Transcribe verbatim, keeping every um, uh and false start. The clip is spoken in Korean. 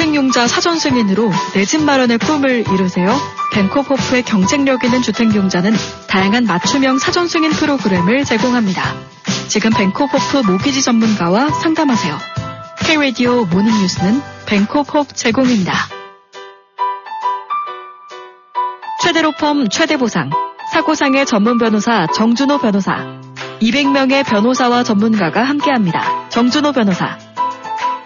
주택용자 사전 승인으로 내 집 마련의 꿈을 이루세요. 벤코호프의 경쟁력 있는 주택용자는 다양한 맞춤형 사전 승인 프로그램을 제공합니다. 지금 벤코호프 모기지 전문가와 상담하세요. K-라디오 모닝뉴스는 벤코호프 제공입니다. 최대로 펌 최대 보상, 사고상의 전문 변호사 정준호 변호사. 이백 명의 변호사와 전문가가 함께합니다. 정준호 변호사.